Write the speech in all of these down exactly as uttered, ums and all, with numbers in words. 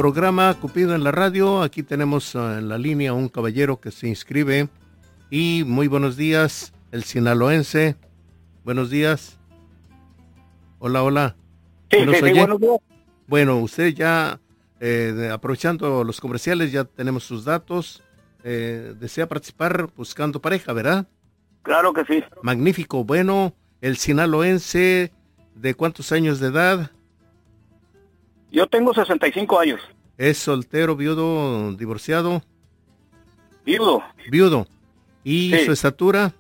programa Cupido en la radio. Aquí tenemos uh, en la línea un caballero que se inscribe. Y muy buenos días, el sinaloense. Buenos días. Hola, hola. Sí, ¿Sí nos sí, oye? sí, buenos días. Bueno, usted ya, eh, de- aprovechando los comerciales, ya tenemos sus datos. Eh, desea participar buscando pareja, ¿verdad? Claro que sí. Magnífico. Bueno, el sinaloense, ¿de cuántos años de edad? Yo tengo sesenta y cinco años. ¿Es soltero, viudo, divorciado? Viudo. Viudo. ¿Y Sí. su estatura?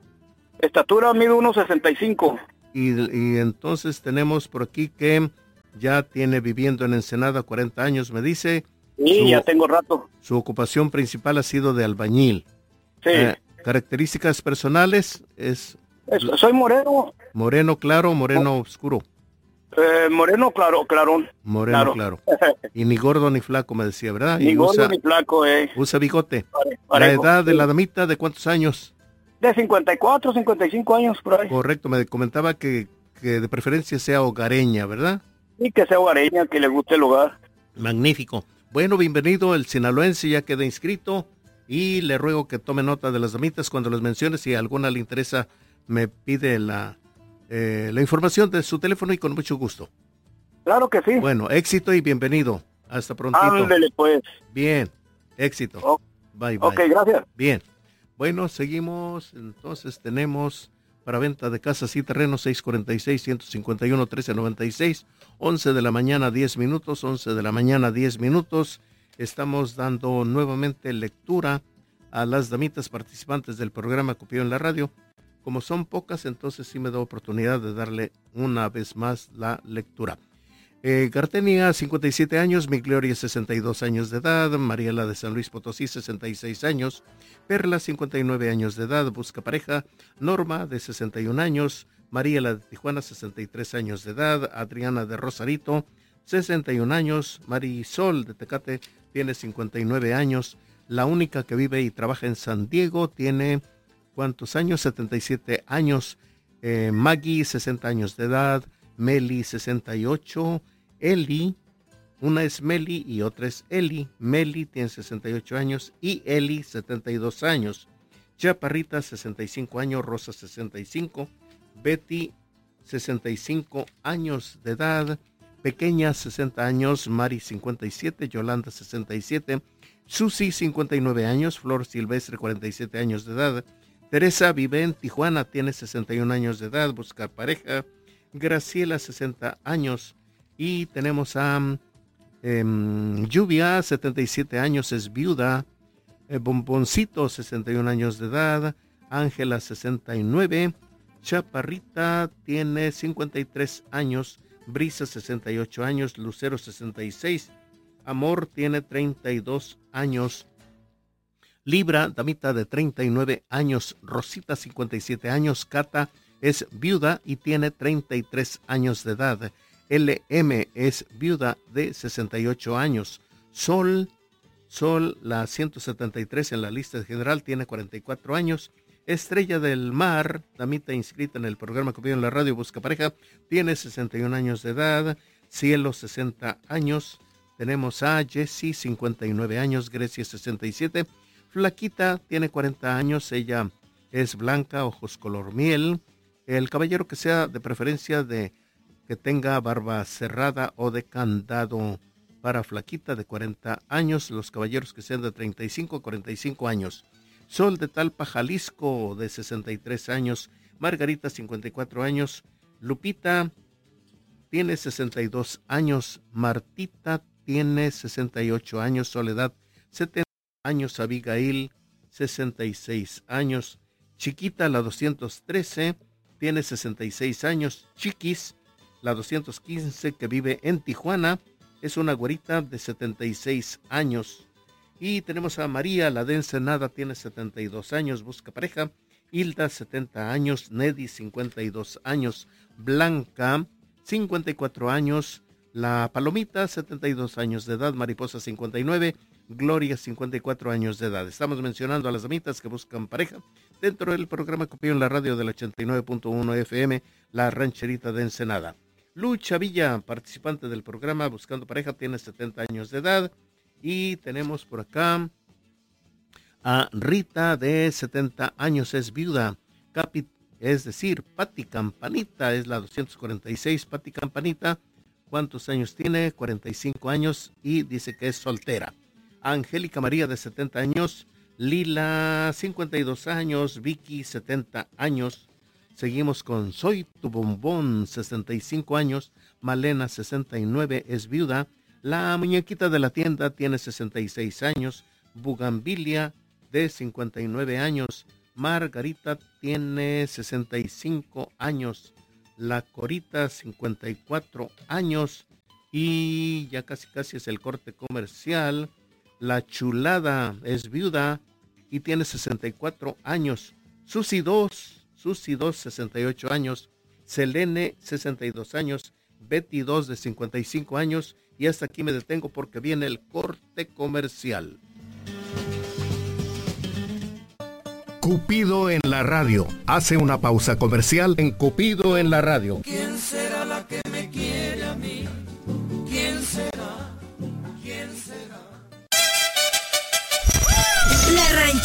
Estatura mido uno sesenta y cinco. Y, y entonces tenemos por aquí que ya tiene viviendo en Ensenada cuarenta años, me dice. Sí, Su, ya tengo rato. su ocupación principal ha sido de albañil. Sí. Eh, características personales es Es- soy moreno. moreno claro, moreno oscuro. Eh, moreno claro, clarón. Moreno Claro. claro. Y ni gordo ni flaco, me decía, ¿verdad? Ni Y gordo usa, ni flaco, eh. usa bigote. Pare- La parejo. edad de Sí. la damita, ¿de cuántos años? De cincuenta y cuatro, cincuenta y cinco años por ahí. Correcto, me comentaba que, que de preferencia sea hogareña, ¿verdad? Y que sea hogareña, que le guste el hogar. Magnífico. Bueno, bienvenido, el sinaloense ya queda inscrito y le ruego que tome nota de las damitas cuando las mencione. Si a alguna le interesa, me pide la, eh, la información de su teléfono y con mucho gusto. Claro que sí. Bueno, éxito y bienvenido. Hasta prontito. Ándele pues. Bien, éxito. Oh, Bye, bye. ok, gracias. Bien. Bueno, seguimos. Entonces tenemos para venta de casas y terrenos seis cuatro seis, uno cinco uno, uno tres nueve seis, once de la mañana, diez minutos, once de la mañana, diez minutos. Estamos dando nuevamente lectura a las damitas participantes del programa Cupido en la radio. Como son pocas, entonces sí me da oportunidad de darle una vez más la lectura. Eh, Gartenia, cincuenta y siete años, Mi Gloria, sesenta y dos años de edad, Mariela de San Luis Potosí, sesenta y seis años, Perla, cincuenta y nueve años de edad, busca pareja, Norma, de sesenta y un años, Mariela de Tijuana, sesenta y tres años de edad, Adriana de Rosarito, sesenta y un años, Marisol de Tecate, tiene cincuenta y nueve años, la única que vive y trabaja en San Diego, tiene, ¿cuántos años? setenta y siete años, eh, Maggie, sesenta años de edad, Meli, sesenta y ocho, Eli, una es Meli y otra es Eli. Meli tiene sesenta y ocho años y Eli setenta y dos años. Chaparrita, sesenta y cinco años, Rosa, sesenta y cinco, Betty, sesenta y cinco años de edad, Pequeña, sesenta años, Mari, cincuenta y siete, Yolanda, sesenta y siete, Susi, cincuenta y nueve años, Flor Silvestre, cuarenta y siete años de edad, Teresa vive en Tijuana, tiene sesenta y un años de edad, busca pareja, Graciela, sesenta años, y tenemos a eh, Lluvia, setenta y siete años, es viuda, eh, Bomboncito, sesenta y un años de edad, Ángela, sesenta y nueve, Chaparrita tiene cincuenta y tres años, Brisa, sesenta y ocho años, Lucero, sesenta y seis, Amor tiene treinta y dos años, Libra, damita de treinta y nueve años, Rosita, cincuenta y siete años, Cata es viuda y tiene treinta y tres años de edad. L M es viuda de sesenta y ocho años. Sol, Sol, la ciento setenta y tres en la lista general, tiene cuarenta y cuatro años. Estrella del Mar, damita inscrita en el programa Cupido en la radio, busca pareja, tiene sesenta y un años de edad. Cielo, sesenta años. Tenemos a Jessie, cincuenta y nueve años. Grecia, sesenta y siete. Flaquita, tiene cuarenta años. Ella es blanca, ojos color miel. El caballero que sea de preferencia de que tenga barba cerrada o de candado. Para Flaquita de cuarenta años, los caballeros que sean de treinta y cinco a cuarenta y cinco años. Sol de Talpa, Jalisco, de sesenta y tres años. Margarita, cincuenta y cuatro años. Lupita tiene sesenta y dos años. Martita tiene sesenta y ocho años. Soledad, setenta años. Abigail, sesenta y seis años. Chiquita, la doscientos trece, tiene sesenta y seis años. Chiquis, la doscientos quince, que vive en Tijuana, es una güerita de setenta y seis años. Y tenemos a María, la de Ensenada, tiene setenta y dos años, busca pareja. Hilda, setenta años. Neddy, cincuenta y dos años. Blanca, cincuenta y cuatro años. La Palomita, setenta y dos años de edad. Mariposa, cincuenta y nueve. Gloria, cincuenta y cuatro años de edad. Estamos mencionando a las damitas que buscan pareja dentro del programa Cupido en la radio del ochenta y nueve punto uno F M, La Rancherita de Ensenada. Lucha Villa, participante del programa Buscando Pareja, tiene setenta años de edad. Y tenemos por acá a Rita, de setenta años, es viuda. Capi, es decir, Pati Campanita, es la doscientos cuarenta y seis. Pati Campanita, ¿cuántos años tiene? cuarenta y cinco años y dice que es soltera. Angélica María, de setenta años. Lila, cincuenta y dos años. Vicky, setenta años. Seguimos con Soy tu Bombón, sesenta y cinco años. Malena, sesenta y nueve, es viuda. La muñequita de la tienda tiene sesenta y seis años. Bugambilia, de cincuenta y nueve años. Margarita tiene sesenta y cinco años. La Corita, cincuenta y cuatro años. Y ya casi casi es el corte comercial. La Chulada es viuda y tiene sesenta y cuatro años. Susi dos, Susi dos, sesenta y ocho años. Selene, sesenta y dos años. Betty dos, de cincuenta y cinco años. Y hasta aquí me detengo porque viene el corte comercial. Cupido en la radio. Hace una pausa comercial en Cupido en la radio. ¿Quién se